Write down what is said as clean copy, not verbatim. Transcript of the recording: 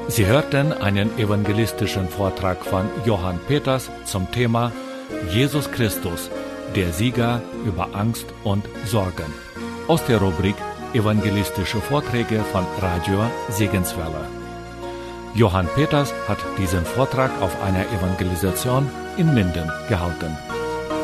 Sie hörten einen evangelistischen Vortrag von Johann Peters zum Thema Jesus Christus, der Sieger über Angst und Sorgen, aus der Rubrik Evangelistische Vorträge von Radio Segenswelle. Johann Peters hat diesen Vortrag auf einer Evangelisation in Minden gehalten.